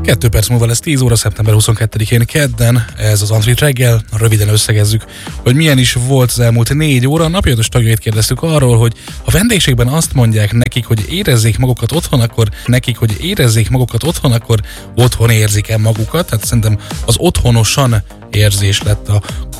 2 perc múlva lesz 10 óra, szeptember 22-én kedden, ez az Antrit reggel, röviden összegezzük, hogy milyen is volt az elmúlt 4 óra. A napiatos tagjait kérdeztük arról, hogy a vendégségben azt mondják nekik, hogy érezzék magukat otthon, akkor otthon érzik-e magukat. Hát szerintem az otthonosan érzés lett a